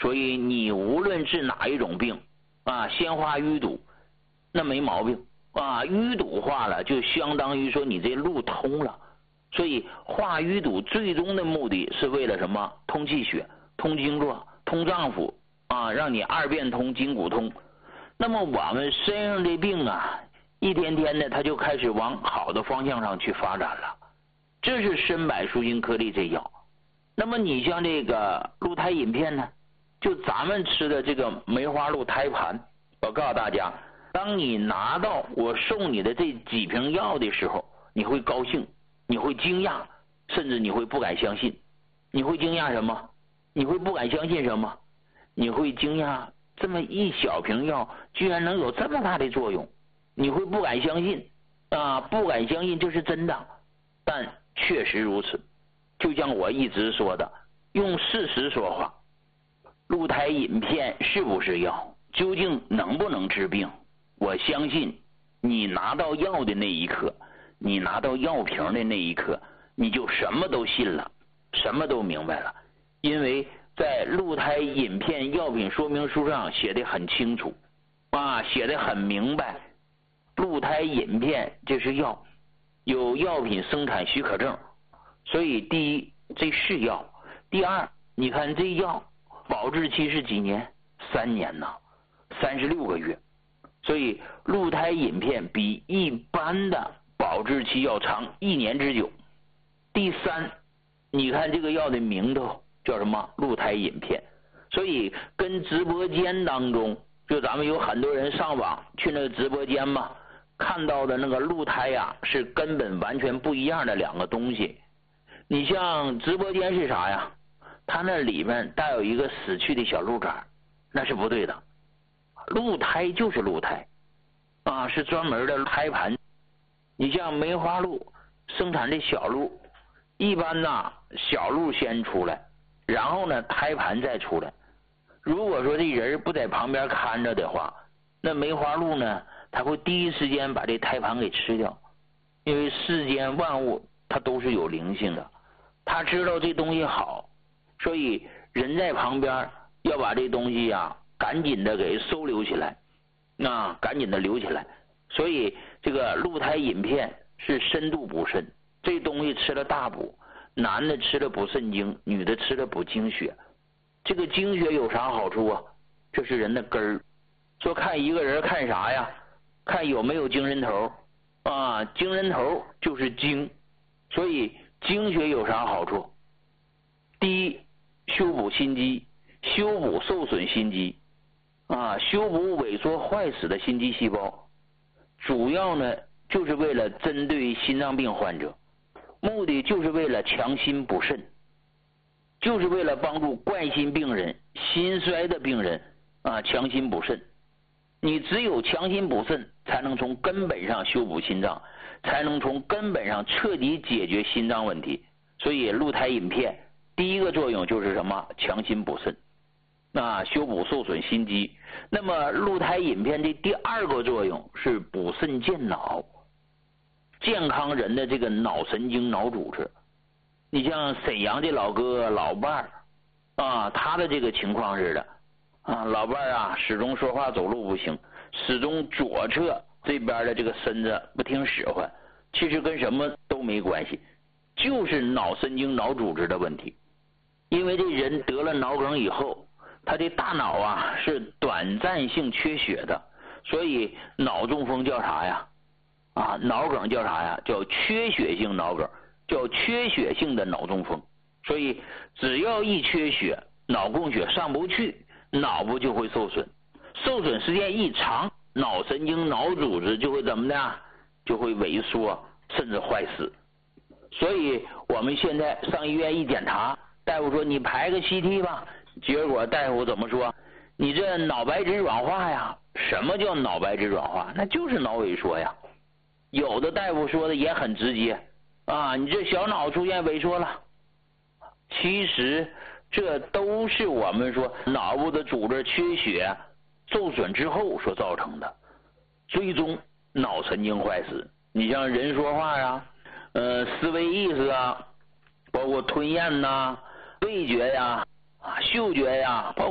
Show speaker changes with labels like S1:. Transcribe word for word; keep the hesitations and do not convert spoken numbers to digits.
S1: 所以你无论治哪一种病啊，先化淤堵，那没毛病啊。淤堵化了，就相当于说你这路通了。所以化淤堵最终的目的是为了什么？通气血，通经络，通脏腑啊，让你二便通，筋骨通。那么我们身上的病啊，一天天的它就开始往好的方向上去发展了。这是参柏舒筋颗粒这药。那么你像这个鹿胎饮片呢，就咱们吃的这个梅花鹿胎盘，我告诉大家，当你拿到我送你的这几瓶药的时候，你会高兴，你会惊讶，甚至你会不敢相信。你会惊讶什么？你会不敢相信什么？你会惊讶这么一小瓶药居然能有这么大的作用，你会不敢相信啊，不敢相信这是真的，但确实如此。就像我一直说的，用事实说话。鹿胎饮片是不是药？究竟能不能治病？我相信你拿到药的那一刻，你拿到药瓶的那一刻，你就什么都信了，什么都明白了。因为在鹿胎饮片药品说明书上写的很清楚啊，写的很明白。鹿胎饮片这是药，有药品生产许可证，所以第一这是药，第二你看这药保质期是几年？三年呢，三十六个月。所以鹿胎饮片比一般的保质期要长一年之久。第三，你看这个药的名头叫什么？鹿胎饮片。所以跟直播间当中，就咱们有很多人上网去那个直播间嘛，看到的那个鹿胎呀，是根本完全不一样的两个东西。你像直播间是啥呀？它那里面带有一个死去的小鹿崽，那是不对的。鹿胎就是鹿胎啊，是专门的胎盘。你像梅花鹿生产的小鹿，一般呢小鹿先出来，然后呢胎盘再出来。如果说这人不在旁边看着的话，那梅花鹿呢，它会第一时间把这胎盘给吃掉。因为世间万物它都是有灵性的，它知道这东西好，所以人在旁边要把这东西啊赶紧的给收留起来，啊，赶紧的留起来。所以这个鹿胎饮片是深度补肾，这东西吃了大补，男的吃了补肾精，女的吃了补精血。这个精血有啥好处啊？这是人的根儿。说看一个人看啥呀？看有没有精神头啊，精神头就是精。所以精血有啥好处？第一，修补心肌，修补受损心肌啊，修补萎缩坏死的心肌细胞。主要呢就是为了针对心脏病患者，目的就是为了强心补肾，就是为了帮助冠心病人、心衰的病人啊强心补肾。你只有强心补肾，才能从根本上修补心脏，才能从根本上彻底解决心脏问题。所以鹿胎饮片第一个作用就是什么？强心补肾，那修补受损心肌。那么鹿胎饮片的第二个作用是补肾健脑，健康人的这个脑神经脑组织。你像沈阳的老哥老伴儿啊，他的这个情况是的啊，老伴儿啊始终说话走路不行，始终左侧这边的这个身子不听使唤，其实跟什么都没关系，就是脑神经脑组织的问题。因为这人得了脑梗以后，他的大脑啊是短暂性缺血的，所以脑中风叫啥呀？啊，脑梗叫啥呀？叫缺血性脑梗，叫缺血性的脑中风。所以只要一缺血，脑供血上不去，脑部就会受损，受损时间一长，脑神经脑组织就会怎么的？就会萎缩，甚至坏死。所以我们现在上医院一检查，大夫说你排个 C T 吧，结果大夫怎么说？你这脑白质软化呀。什么叫脑白质软化？那就是脑萎缩呀。有的大夫说的也很直接啊，你这小脑出现萎缩了。其实这都是我们说脑部的组织缺血受损之后所造成的，最终脑神经坏死。你像人说话啊，呃，思维意识啊，包括吞咽呐、味觉呀、啊、嗅觉呀，包括